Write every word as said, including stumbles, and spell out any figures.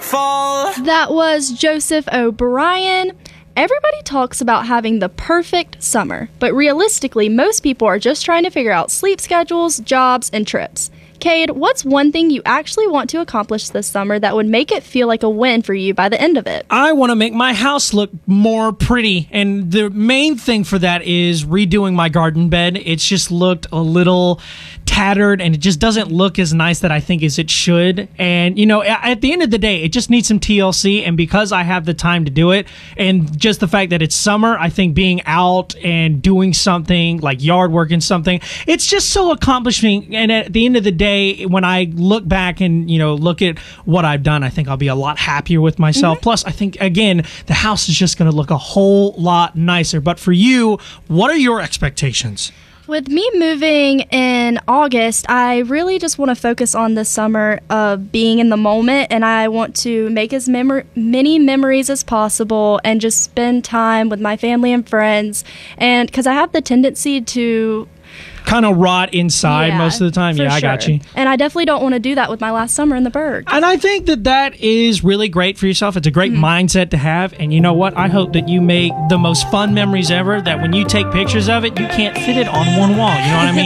fall. That was Joseph O'Brien. Everybody talks about having the perfect summer, but realistically, most people are just trying to figure out sleep schedules, jobs, and trips. Cade, what's one thing you actually want to accomplish this summer that would make it feel like a win for you by the end of it? I want to make my house look more pretty, and the main thing for that is redoing my garden bed. It's just looked a little tattered, and it just doesn't look as nice that I think as it should. And, you know, at the end of the day, it just needs some T L C, and because I have the time to do it, and just the fact that it's summer, I think being out and doing something like yard work and something, it's just so accomplishing. And at the end of the day, when I look back and, you know, look at what I've done, I think I'll be a lot happier with myself. Mm-hmm. Plus, I think, again, the house is just going to look a whole lot nicer. But for you, what are your expectations? With me moving in August, I really just want to focus on the summer of being in the moment, and I want to make as memor- many memories as possible and just spend time with my family and friends. And because I have the tendency to kind of rot inside yeah, most of the time. Yeah, I sure. got you. And I definitely don't want to do that with my last summer in the Berg. And I think that that is really great for yourself. It's a great mm-hmm. mindset to have. And you know what? I hope that you make the most fun memories ever, that when you take pictures of it, you can't fit it on one wall. You know what I mean?